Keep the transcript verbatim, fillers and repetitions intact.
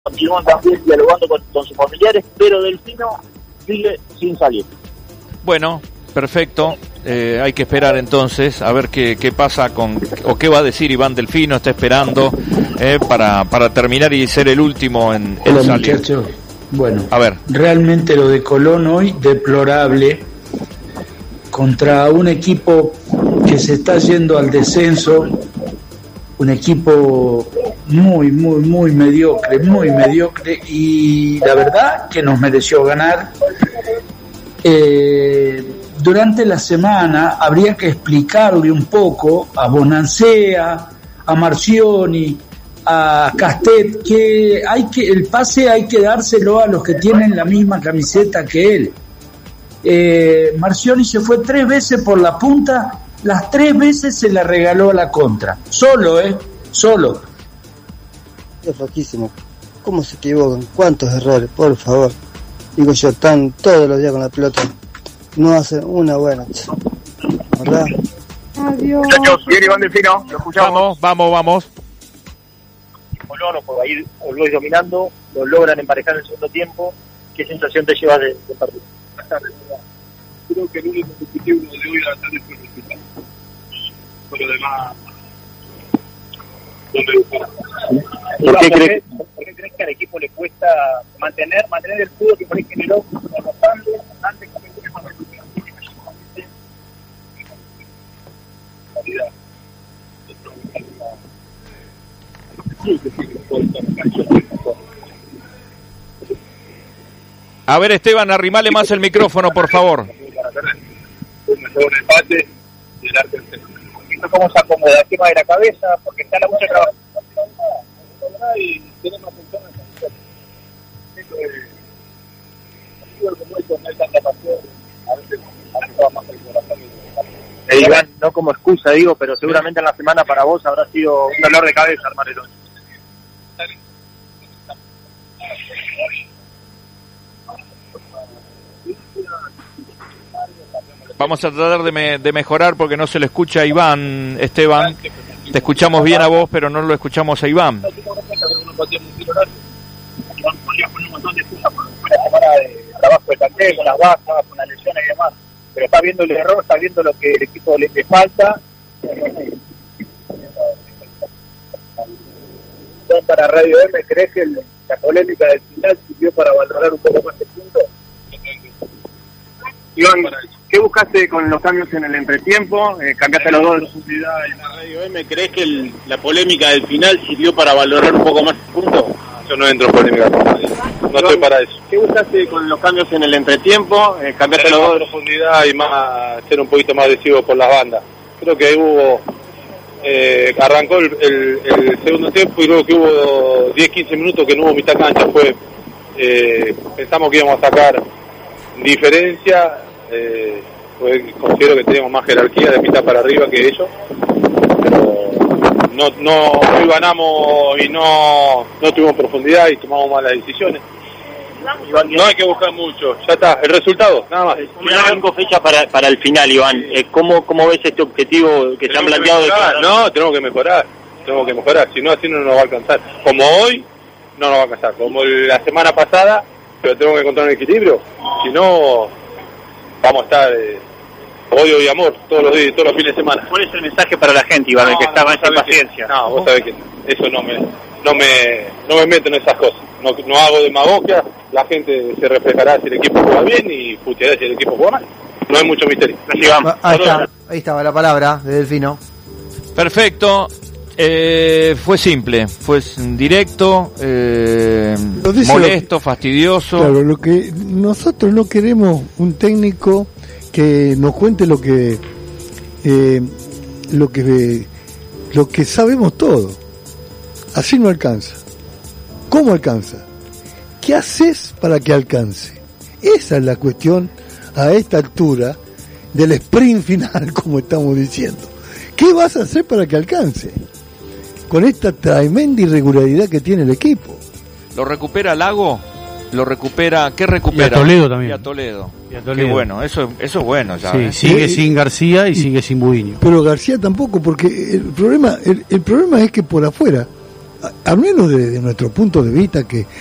continúan también dialogando con, con sus familiares, pero Delfino sigue sin salir. Bueno, perfecto. Eh, hay que esperar entonces a ver qué, qué pasa con, o qué va a decir Iván Delfino. Está esperando eh, para, para terminar y ser el último en, en Hola, salir. Muchachos. Bueno, a ver. Realmente lo de Colón hoy, deplorable, contra un equipo que se está yendo al descenso, un equipo muy, muy, muy mediocre, muy mediocre, y la verdad que nos mereció ganar. Eh, durante la semana habría que explicarle un poco a Bonansea, a Marcioni, a Castet, que hay que el pase hay que dárselo a los que tienen la misma camiseta que él. Eh, Marcioni se fue tres veces por la punta, las tres veces se la regaló a la contra, solo, eh, solo. Es roquísimo. ¿Cómo se equivocan? ¿Cuántos errores? Por favor. Digo yo, están todos los días con la pelota. No hacen una buena. ¿Verdad? Adiós. Muchachos, bien Iván Delfino, lo escuchamos. Vamos, vamos, vamos. Colón, o por ahí os vais dominando, lo logran emparejar en el segundo tiempo. ¿Qué sensación te llevas del de partido? Creo que el único objetivo de hoy a la tarde fue el resultado. Por lo demás, no me gusta. ¿Por qué crees, ¿Por qué crees que al equipo le cuesta mantener mantener el fútbol que por ahí generó antes antes que me más resultados? A ver, Esteban, arrimale más el micrófono, por favor. Un mejor empate y el arte del ¿Cómo se acomoda? ¿El tema de la cabeza? Porque está la mucha trabajo. Y tenemos personas que como esto no hay tanta pasión, a veces va más el corazón. Eh, Iván, no como excusa, digo, pero seguramente en la semana para vos habrá sido un dolor de cabeza armar el once. Vamos a tratar de, me, de mejorar porque no se le escucha a Iván, Esteban. Te escuchamos bien a vos, pero no lo escuchamos a Iván. Trabajo de cartel, con las bajas, con las lesiones y demás, pero está viendo el error, está viendo lo que el equipo le, le falta. Para Radio M, ¿crees que el, la polémica del final sirvió para valorar un poco más el punto? Iván, ¿qué buscaste con los cambios en el entretiempo? Eh, ¿Cambiaste los dos? Profundidad en la Radio M, ¿crees que el, la polémica del final sirvió para valorar un poco más el punto? Yo no entro en polémica, no estoy para eso. ¿Qué buscaste con los cambios en el entretiempo? Eh, ¿Cambiaste los dos? Profundidad y más ser un poquito más agresivo por las bandas. Creo que hubo, eh, arrancó el, el, el segundo tiempo y luego que hubo diez quince minutos que no hubo mitad cancha, fue, eh, pensamos que íbamos a sacar diferencia, eh, pues considero que teníamos más jerarquía de mitad para arriba que ellos, pero no no hoy ganamos y no no tuvimos profundidad y tomamos malas decisiones. No hay que buscar mucho, ya está, el resultado, nada más. Una cinco fechas para, para el final, Iván. Eh, ¿cómo, ¿Cómo ves este objetivo que se han planteado? De cara? No, tenemos que mejorar, tenemos que mejorar, si no así no nos va a alcanzar. Como hoy, no nos va a alcanzar, como la semana pasada, pero tenemos que encontrar un equilibrio, si no vamos a estar eh, odio y amor todos los días, todos los fines de semana. ¿Cuál es el mensaje para la gente, Iván, no, que está no, con esa impaciencia? No, vos sabés que eso no me no me no me meto en esas cosas, no, no hago demagogia, la gente se reflejará si el equipo juega bien y puteará si el equipo juega mal, no hay mucho misterio. Ah, ahí, está, ahí estaba la palabra de Delfino. Perfecto. Eh, fue simple, fue directo, eh, molesto, que, fastidioso. Claro, lo que nosotros no queremos un técnico que nos cuente lo que eh, lo que lo que sabemos todo. Así no alcanza. ¿Cómo alcanza? ¿Qué haces para que alcance? Esa es la cuestión a esta altura del sprint final, como estamos diciendo. ¿Qué vas a hacer para que alcance? Con esta tremenda irregularidad que tiene el equipo. ¿Lo recupera Lago? ¿Lo recupera? ¿Qué recupera? Y a Toledo también. Y a Toledo. Y a Toledo. Qué bueno, eso, eso es bueno ya. Sí, ¿eh? sigue y, sin García y, y sigue sin Budiño. Pero García tampoco, porque el problema, el, el problema es que por afuera al menos desde nuestro punto de vista, que